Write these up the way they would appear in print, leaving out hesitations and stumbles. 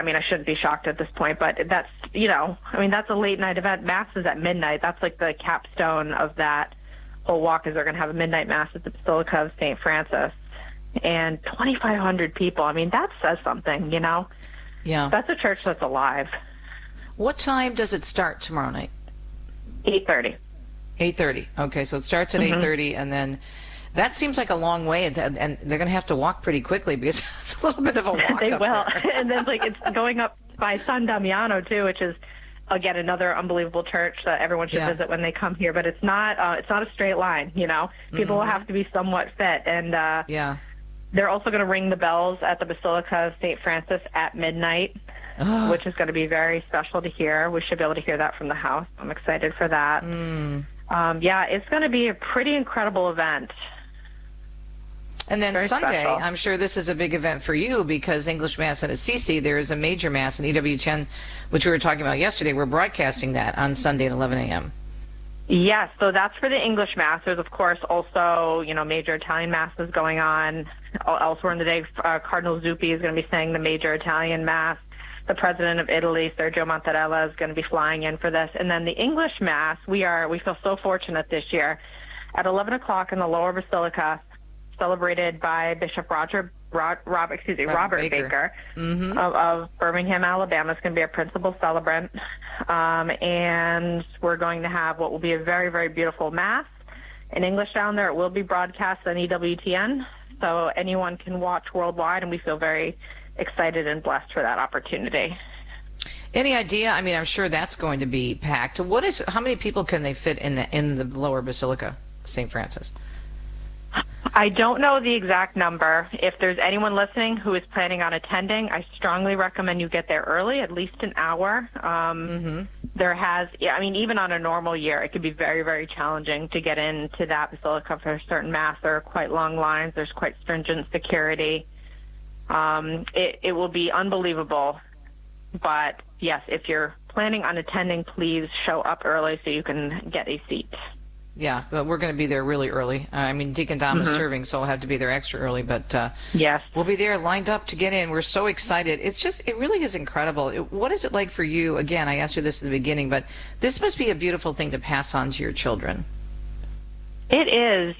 I mean, I shouldn't be shocked at this point, but that's, I mean, that's a late night event. Mass is at midnight. That's like the capstone of that whole walk, is they're going to have a midnight mass at the Basilica of St. Francis. And 2,500 people. I mean, that says something, Yeah. That's a church that's alive. What time does it start tomorrow night? 8:30. 8:30. Okay, so it starts at 8:30, and then that seems like a long way, and they're going to have to walk pretty quickly because it's a little bit of a walk. They up will. there. And then like it's going up by San Damiano too, which is again another unbelievable church that everyone should visit when they come here. But it's not a straight line. People will have to be somewhat fit, and they're also going to ring the bells at the Basilica of St. Francis at midnight, which is going to be very special to hear. We should be able to hear that from the house. I'm excited for that. It's going to be a pretty incredible event. And then Very Sunday, special. I'm sure this is a big event for you because English Mass at Assisi, there is a major Mass in EWTN, which we were talking about yesterday. We're broadcasting that on Sunday at 11 a.m. Yes, so that's for the English Mass. There's, of course, also, major Italian Masses going on. Elsewhere in the day, Cardinal Zuppi is going to be saying the major Italian Mass. The President of Italy, Sergio Mattarella, is going to be flying in for this. And then the English Mass, we feel so fortunate this year. At 11 o'clock in the Lower Basilica, celebrated by Bishop Robert Baker of Birmingham, Alabama. Is going to be our principal celebrant. And we're going to have what will be a very, very beautiful Mass in English down there. It will be broadcast on EWTN, so anyone can watch worldwide, and we feel very excited and blessed for that opportunity. Any idea? I mean, I'm sure that's going to be packed. How many people can they fit in the Lower Basilica, St. Francis? I don't know the exact number. If there's anyone listening who is planning on attending, I strongly recommend you get there early, at least an hour. Even on a normal year, it could be very, very challenging to get into that basilica for a certain Mass. There are quite long lines. There's quite stringent security. It will be unbelievable. But, yes, if you're planning on attending, please show up early so you can get a seat. Yeah, but we're going to be there really early. Deacon Dom is serving, so I'll have to be there extra early. But yes, we'll be there lined up to get in. We're so excited. It really is incredible. What is it like for you? Again, I asked you this at the beginning, but this must be a beautiful thing to pass on to your children. It is.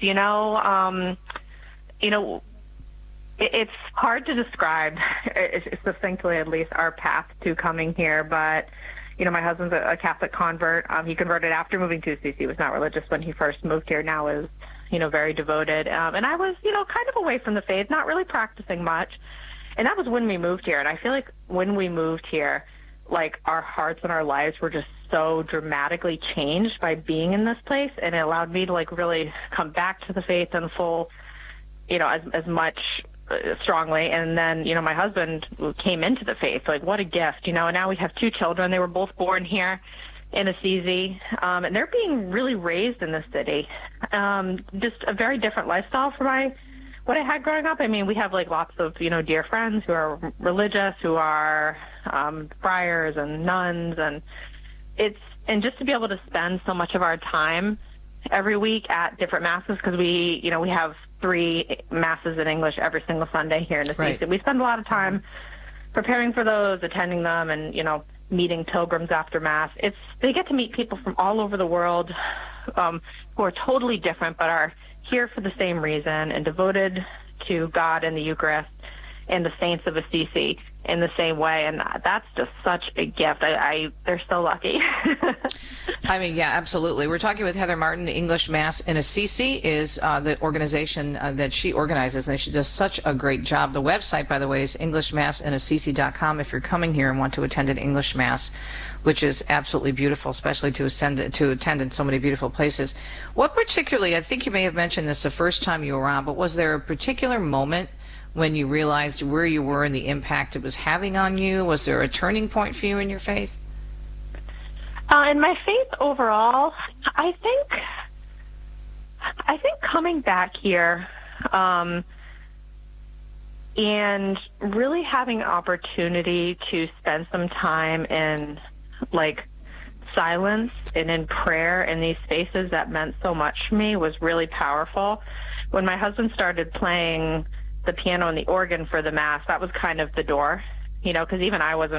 It's hard to describe, succinctly at least, our path to coming here, but my husband's a Catholic convert. He converted after moving to Assisi. He was not religious when he first moved here. Now is, very devoted. And I was, kind of away from the faith, not really practicing much. And that was when we moved here. And I feel like when we moved here, like our hearts and our lives were just so dramatically changed by being in this place. And it allowed me to really come back to the faith in full, as much strongly. And then, my husband came into the faith. What a gift, and now we have two children. They were both born here in Assisi, and they're being really raised in the city. Just a very different lifestyle from what I had growing up. We have lots of, dear friends who are religious, who are friars and nuns, and just to be able to spend so much of our time every week at different Masses, because we have 3 Masses in English every single Sunday here in Assisi. Right. We spend a lot of time preparing for those, attending them, and, meeting pilgrims after Mass. They get to meet people from all over the world who are totally different but are here for the same reason and devoted to God and the Eucharist and the saints of Assisi in the same way, and that's just such a gift. They're so lucky. Yeah, absolutely. We're talking with Heather Martin. The English Mass in Assisi is the organization that she organizes, and she does such a great job. The website, by the way, is EnglishMassInAssisi.com if you're coming here and want to attend an English Mass, which is absolutely beautiful, especially to attend in so many beautiful places. What particularly, I think you may have mentioned this the first time you were on, but was there a particular moment when you realized where you were and the impact it was having on you? Was there a turning point for you in your faith? In my faith overall, I think coming back here and really having an opportunity to spend some time in silence and in prayer in these spaces that meant so much to me was really powerful. When my husband started playing the piano and the organ for the Mass, that was kind of the door, because even I wasn't